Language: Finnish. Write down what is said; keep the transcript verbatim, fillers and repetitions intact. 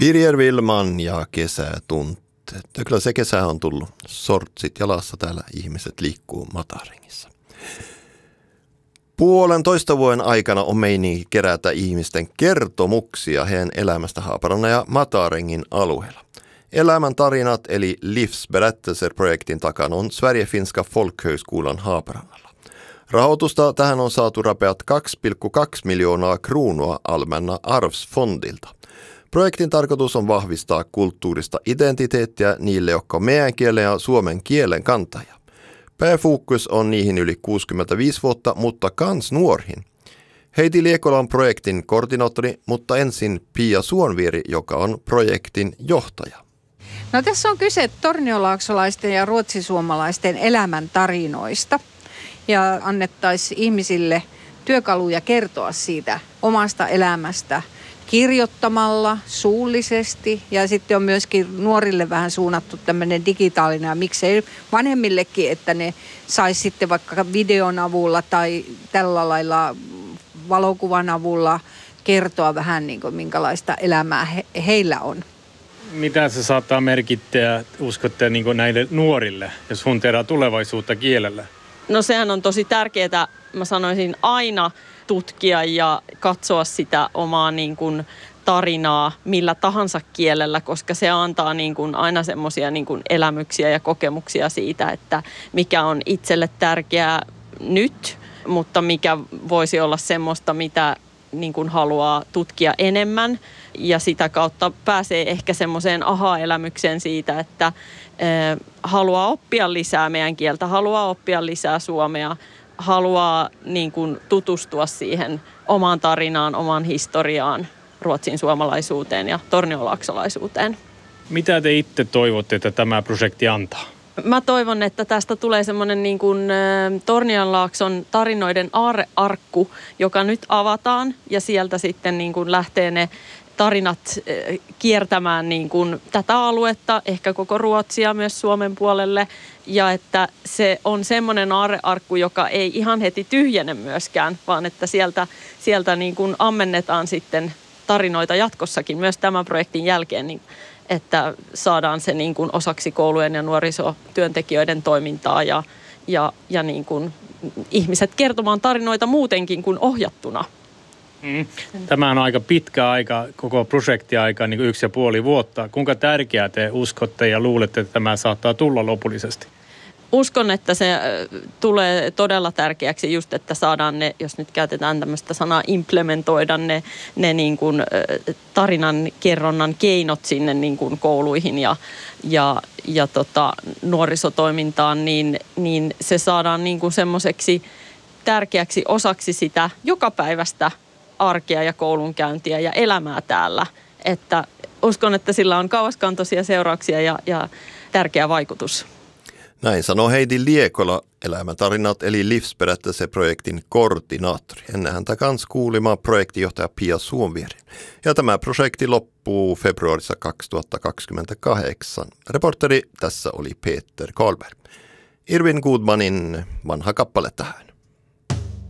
Birger Willman ja kesätunteet. Ja kyllä se kesä on tullut. Sortsit jalassa täällä ihmiset liikkuu Mataringissa. Puolentoista vuoden aikana on meininki kerätä ihmisten kertomuksia heidän elämästä Haaparannan ja Mataringin alueella. Elämän tarinat eli Livsberättelser-projektin takana on Sverige-finska folkhögskolan Haaparannalla. Rahoitusta tähän on saatu rapeat kaksi pilkku kaksi miljoonaa kruunua Allmänna arvsfondilta. Projektin tarkoitus on vahvistaa kulttuurista identiteettiä niille, jotka on meidän kielen ja suomen kielen kantaja. Pääfokus on niihin yli kuusikymmentäviisi vuotta, mutta kans nuoriin. Heidi Liekola on projektin koordinaattori, mutta ensin Pia Suonvieri, joka on projektin johtaja. No tässä on kyse torniolaaksolaisten ja ruotsisuomalaisten elämäntarinoista ja annettaisiin ihmisille työkaluja kertoa siitä omasta elämästä kirjoittamalla, suullisesti ja sitten on myöskin nuorille vähän suunnattu tämmöinen digitaalinen ja miksei vanhemmillekin, että ne sais sitten vaikka videon avulla tai tällä lailla valokuvan avulla kertoa vähän niin kuin minkälaista elämää he, heillä on. Mitä se saattaa merkittää, uskotte, niin kuin näille nuorille, jos hunteraa tulevaisuutta kielellä? No sehän on tosi tärkeää, mä sanoisin aina tutkia ja katsoa sitä omaa niin kuin tarinaa millä tahansa kielellä, koska se antaa niin kuin aina semmoisia niin kuin elämyksiä ja kokemuksia siitä, että mikä on itselle tärkeää nyt, mutta mikä voisi olla semmoista, mitä niin kuin haluaa tutkia enemmän ja sitä kautta pääsee ehkä semmoiseen aha-elämykseen siitä, että e, haluaa oppia lisää meidän kieltä, haluaa oppia lisää suomea, haluaa niin kuin tutustua siihen omaan tarinaan, omaan historiaan, ruotsin suomalaisuuteen ja torniolaaksolaisuuteen. Mitä te itse toivotte, että tämä projekti antaa? Mä toivon, että tästä tulee semmoinen niin kuin Tornionlaakson tarinoiden aarrearkku, joka nyt avataan ja sieltä sitten niin kuin lähtee ne tarinat kiertämään niin kuin tätä aluetta, ehkä koko Ruotsia myös Suomen puolelle. Ja että se on semmoinen aarrearkku, joka ei ihan heti tyhjene myöskään, vaan että sieltä, sieltä niin kuin ammennetaan sitten tarinoita jatkossakin myös tämän projektin jälkeen, niin että saadaan se niin kuin osaksi koulujen ja nuorisotyöntekijöiden toimintaa ja, ja, ja niin kuin ihmiset kertomaan tarinoita muutenkin kuin ohjattuna. Mm. Tämä on aika pitkä aika, koko projektiaika, niin kuin yksi ja puoli vuotta. Kuinka tärkeää te uskotte ja luulette, että tämä saattaa tulla lopullisesti? Uskon, että se tulee todella tärkeäksi just, että saadaan ne, jos nyt käytetään tämmöistä sanaa, implementoida ne, ne niin kuin tarinan kerronnan keinot sinne niin kuin kouluihin ja, ja, ja tota, nuorisotoimintaan, niin, niin se saadaan niin kuin semmoiseksi tärkeäksi osaksi sitä jokapäiväistä arkea ja koulunkäyntiä ja elämää täällä. Että uskon, että sillä on kauaskantoisia seurauksia ja, ja tärkeä vaikutus. Näin sanoo Heidi Liekola, elämäntarinat eli Livsberättelser-projektin koordinaattori. Ennen häntä kans kuulimaan projektijohtaja Pia Suonvieri. Ja tämä projekti loppuu februarissa kaksituhattakaksikymmentäkahdeksan. Reporteri tässä oli Peter Karlberg. Irvin Goodmanin vanha kappale tähän.